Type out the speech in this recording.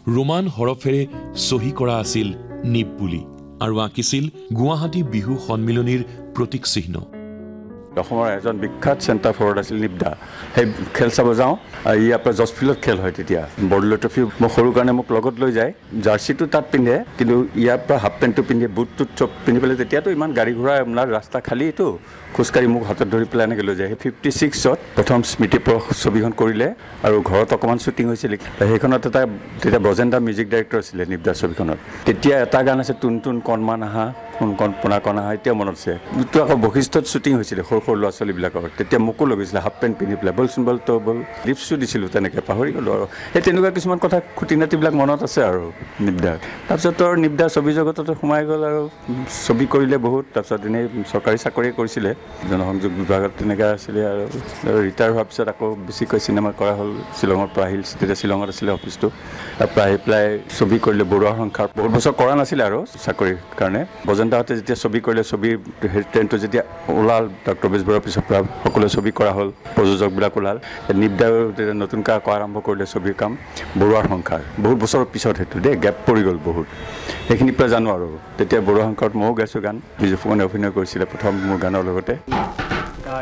Roman হৰফেৰে চহী কৰা আছিল নিব বুলি আৰু আঁকিছিল গুৱাহাটী বিহু সন্মিলনীৰ প্ৰতীক চিহ্ন। অসমৰ এজন বিখ্যাত চেণ্টাৰ ফৰৱাৰ্ড আছিল নিবদা। সেই খেল চাব যাওঁ, ইয়াৰ পৰা জজফিল্ডত খেল হয় তেতিয়া। বৰদলৈ ট্ৰফি মোক সৰু কাৰণে মোক লগত লৈ যায়। জাৰ্চিটো তাত পিন্ধে, কিন্তু ইয়াৰ পৰা হাফ পেণ্টটো পিন্ধে, বুটটো চব পিন্ধি পেলাই। তেতিয়াতো ইমান গাড়ী ঘোঁৰা আপোনাৰ ৰাস্তা খালীটো, খোজকাঢ়ি মোক হাতত ধৰি পেলাই এনেকৈ লৈ যায়। সেই 56ত প্ৰথম স্মৃতি ছবিখন কৰিলে আৰু ঘৰত অকণমান শ্বুটিং হৈছিল। সেইখনত তেতিয়া ব্ৰজেন্দা মিউজিক ডাইৰেক্টৰ আছিলে নিবদাৰ ছবিখনত। তেতিয়া এটা গান আছে, টুন টুন কণমান আহা, কোন কণ পোনা কণ আহা, এতিয়া মনত আছে। যিটো আকৌ বশিষ্ঠত শ্বুটিং হৈছিলে সৰু সৰু ল'ৰা ছোৱালীবিলাকৰ। তেতিয়া মোকো লৈ গৈছিলে হাফ পেণ্ট পিন্ধি পেলাই, বলচোন বল তো বল, লিপছো দিছিলোঁ তেনেকৈ, পাহৰি গ'লোঁ আৰু। সেই তেনেকুৱা কিছুমান কথা খুটি নাতিবিলাক মনত আছে আৰু নিবদাৰ। তাৰপিছত আৰু নিবদাৰ ছবি জগততে সোমাই গ'ল আৰু ছবি কৰিলে বহুত। তাৰপিছত এনেই চৰকাৰী চাকৰি কৰিছিলে, জনসংযোগ বিভাগত তেনেকৈ আছিলে আৰু ৰিটায়াৰ হোৱাৰ পিছত আকৌ বেছিকৈ চিনেমা কৰা হ'ল। শ্বিলঙৰ পৰা আহিল, তেতিয়া শ্বিলঙত আছিলে অফিচটো। তাৰপৰা আহি পেলাই ছবি কৰিলে বৰুৱা সংসাৰ, বহুত বছৰ কৰা নাছিলে আৰু চাকৰিৰ কাৰণে। ব্ৰজেন্দাহঁতে যেতিয়া ছবি কৰিলে, ছবিৰ ট্ৰেণ্ডটো যেতিয়া ওলাল, ডক্টৰ বেজবৰুৱাৰ পিছৰ পৰা সকলোৱে ছবি কৰা হ'ল, প্ৰযোজকবিলাক ওলাল। নিবদাও তেতিয়া নতুনকৈ আকৌ আৰম্ভ কৰিলে ছবিৰ কাম, বৰুৱাৰ সংসাৰ। বহুত বছৰৰ পিছত সেইটো দেই, গেপ পৰি গ'ল বহুত। সেইখিনিৰ পৰা জানো আৰু তেতিয়া বৰুৱা সংসাৰত ময়ো গাইছোঁ গান। বিজু ফুকনে অভিনয় কৰিছিলে প্ৰথম মোৰ গানৰ লগতে।